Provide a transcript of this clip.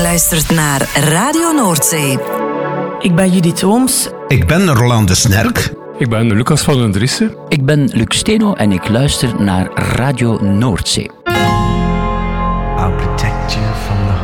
Luistert naar Radio Noordzee. Ik ben Judith Ooms. Ik ben Roland de Snerk. Ik ben Lucas van den Driessen. Ik ben Luc Steno en ik luister naar Radio Noordzee. I'll protect you from the